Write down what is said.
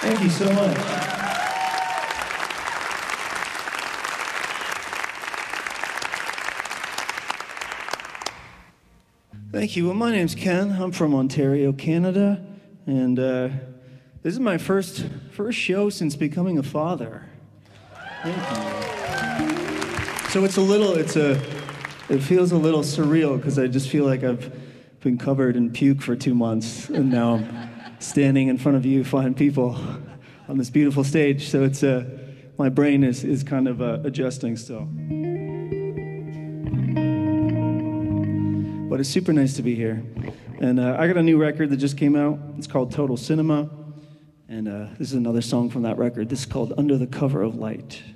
Thank you so much. Thank you. Well, my name's Ken. I'm from Ontario, Canada, and this is my first show since becoming a father. Thank you. So it feels a little surreal because I just feel like I've been covered in puke for 2 months, and now I'm standing in front of you fine people on this beautiful stage. So it's my brain is kind of adjusting still. But it's super nice to be here. And I got a new record that just came out. It's called Total Cinema. And this is another song from that record. This is called Under the Cover of Light.